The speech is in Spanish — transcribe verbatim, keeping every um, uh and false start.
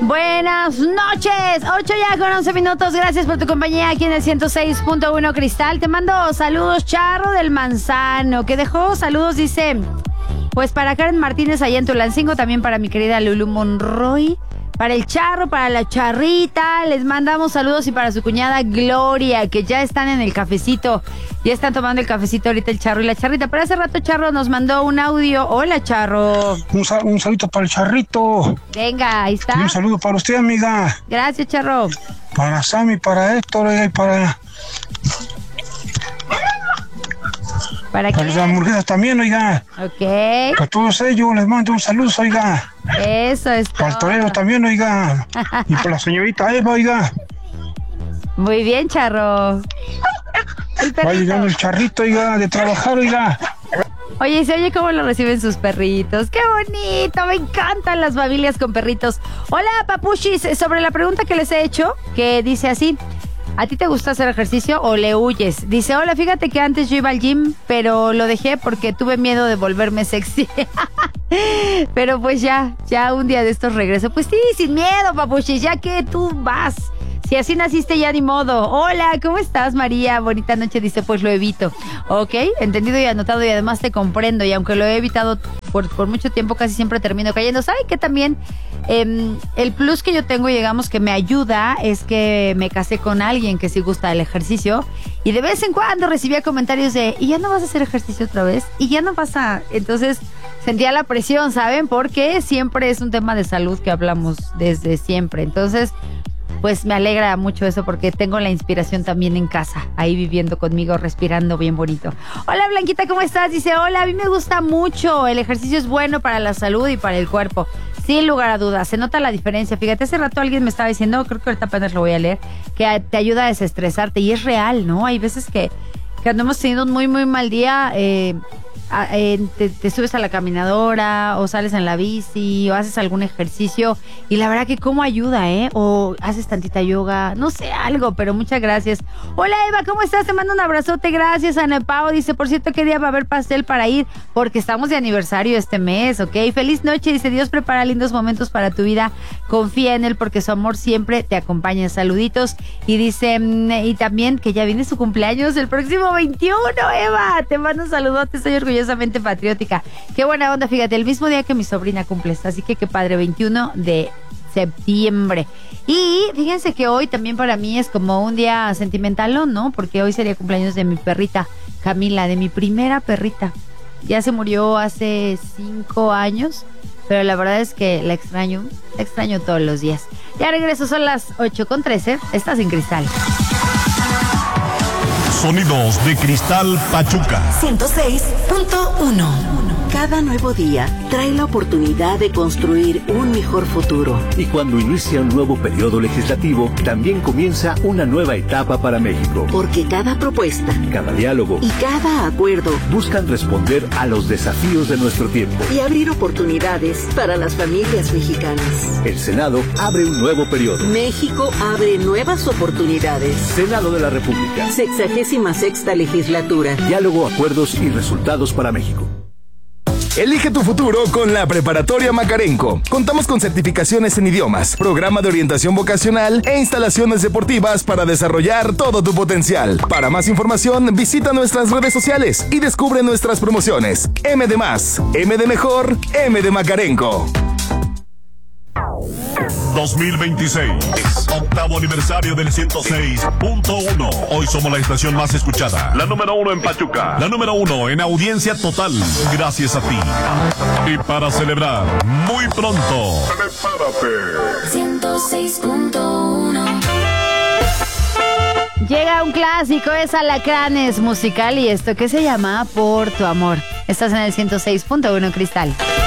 Buenas noches, ocho ya con once minutos. Gracias por tu compañía aquí en el ciento seis punto uno Cristal. Te mando saludos, Charro del Manzano, que dejó saludos, dice, pues para Karen Martínez allá en Tulancingo, también para mi querida Lulu Monroy, para el Charro, para la Charrita, les mandamos saludos, y para su cuñada Gloria, que ya están en el cafecito, ya están tomando el cafecito ahorita el Charro y la Charrita. Pero hace rato Charro nos mandó un audio. Hola, Charro. Un, sal- un saludo para el Charrito. Venga, ahí está. Y un saludo para usted, amiga. Gracias, Charro. Para Sammy, para Héctor y para... ¿Para Para qué? las hamburguesas también, oiga. Ok. Para todos ellos les mando un saludo, oiga. Eso es Para el todo. torero también, oiga. Y para la señorita Eva, oiga. Muy bien, Charro. El Va llegando perrito. el Charrito, oiga, de trabajar, oiga. Oye, ¿se oye cómo lo reciben sus perritos? ¡Qué bonito! Me encantan las familias con perritos. Hola, papuchis. Sobre la pregunta que les he hecho, que dice así: ¿a ti te gusta hacer ejercicio o le huyes? Dice, hola, fíjate que antes yo iba al gym, pero lo dejé porque tuve miedo de volverme sexy. Pero pues ya, ya un día de estos regreso. Pues sí, sin miedo, papuchis, ya que tú vas. Si así naciste, ya ni modo. Hola, ¿cómo estás, María? Bonita noche, dice, pues lo evito. Ok, entendido y anotado, y además te comprendo. Y aunque lo he evitado por, por mucho tiempo, casi siempre termino cayendo. ¿Saben qué también? Eh, el plus que yo tengo, digamos, que me ayuda, es que me casé con alguien que sí gusta el ejercicio. Y de vez en cuando recibía comentarios de, ¿y ya no vas a hacer ejercicio otra vez? ¿Y ya no vas a...? Entonces sentía la presión, ¿saben? Porque siempre es un tema de salud que hablamos desde siempre. Entonces... pues me alegra mucho eso, porque tengo la inspiración también en casa, ahí viviendo conmigo, respirando bien bonito. Hola, Blanquita, ¿cómo estás? Dice, hola, a mí me gusta mucho, el ejercicio es bueno para la salud y para el cuerpo, sin lugar a dudas, se nota la diferencia. Fíjate, hace rato alguien me estaba diciendo, creo que ahorita apenas lo voy a leer, que te ayuda a desestresarte, y es real, ¿no? Hay veces que, que cuando hemos tenido un muy, muy mal día, eh, a, eh, te, te subes a la caminadora, o sales en la bici, o haces algún ejercicio, y la verdad que cómo ayuda, ¿eh? O haces tantita yoga, no sé, algo, pero muchas gracias. Hola, Eva, ¿cómo estás? Te mando un abrazote, gracias. Ana Pao dice, por cierto, ¿qué día va a haber pastel para ir? Porque estamos de aniversario este mes, ¿ok? Feliz noche, dice, Dios prepara lindos momentos para tu vida, confía en él porque su amor siempre te acompaña. Saluditos. Y dice, y también que ya viene su cumpleaños el próximo veintiuno, Eva, te mando un saludote, estoy orgullosamente patriótica. Qué buena onda, fíjate, el mismo día que mi sobrina cumple, así que qué padre, veintiuno de septiembre. Y fíjense que hoy también para mí es como un día sentimental, ¿no? Porque hoy sería cumpleaños de mi perrita, Camila, de mi primera perrita. Ya se murió hace cinco años, pero la verdad es que la extraño, la extraño todos los días. Ya regreso, son las ocho con trece, estás en Cristal. Sonidos de Cristal Pachuca. ciento seis punto uno. Cada nuevo día trae la oportunidad de construir un mejor futuro. Y cuando inicia un nuevo periodo legislativo, también comienza una nueva etapa para México. Porque cada propuesta, Cada diálogo y cada acuerdo buscan responder a los desafíos de nuestro tiempo. y abrir oportunidades para las familias mexicanas. El Senado abre un nuevo periodo. México abre nuevas oportunidades. Senado de la República. Sexagésima sexta legislatura. Diálogo, acuerdos y resultados para México. Elige tu futuro con la Preparatoria Macarenco. Contamos con certificaciones en idiomas, programa de orientación vocacional e instalaciones deportivas para desarrollar todo tu potencial. Para más información, visita nuestras redes sociales y descubre nuestras promociones. M de más, M de mejor, M de Macarenco. dos mil veintiséis, octavo aniversario del ciento seis punto uno. Hoy somos la estación más escuchada, la número uno en Pachuca, la número uno en audiencia total, gracias a ti. Y para celebrar, muy pronto, prepárate. ciento seis punto uno. Llega un clásico, es Alacranes musical, y esto que se llama Por tu amor. Estás en el ciento seis punto uno Cristal.